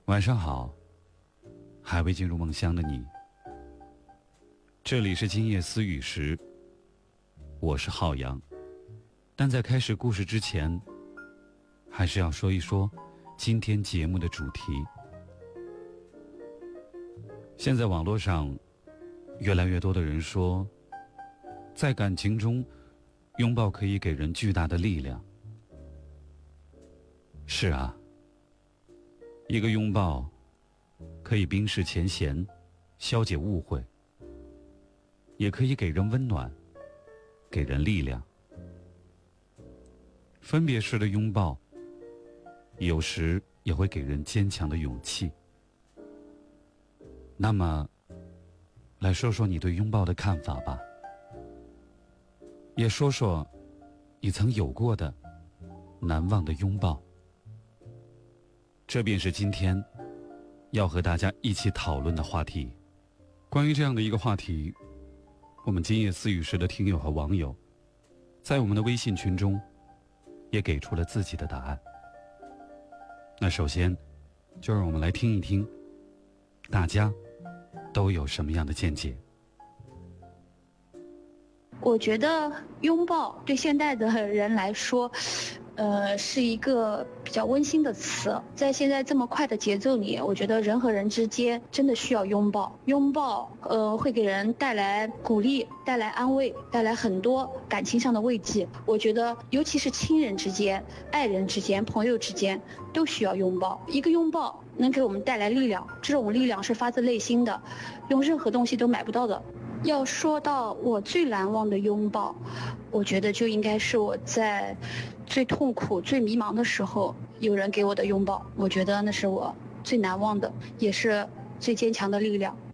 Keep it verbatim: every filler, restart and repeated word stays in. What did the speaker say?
晚上好，还未进入梦乡的你。这里是今夜思语时，我是浩洋。但在开始故事之前，还是要说一说今天节目的主题。现在网络上越来越多的人说，在感情中拥抱可以给人巨大的力量。是啊，一个拥抱可以冰释前嫌，消解误会，也可以给人温暖，给人力量。分别式的拥抱有时也会给人坚强的勇气。那么来说说你对拥抱的看法吧，也说说你曾有过的难忘的拥抱。这便是今天要和大家一起讨论的话题。关于这样的一个话题，我们今夜思语时的听友和网友在我们的微信群中也给出了自己的答案。那首先就让我们来听一听大家都有什么样的见解。 我觉得拥抱对现代的人来说呃，是一个比较温馨的词。在现在这么快的节奏里，我觉得人和人之间真的需要拥抱。拥抱呃，会给人带来鼓励，带来安慰，带来很多感情上的慰藉。我觉得尤其是亲人之间、爱人之间、朋友之间都需要拥抱。一个拥抱能给我们带来力量，这种力量是发自内心的，用任何东西都买不到的。要说到我最难忘的拥抱，我觉得就应该是我在最痛苦、最迷茫的时候有人给我的拥抱。我觉得那是我最难忘的，也是最坚强的力量。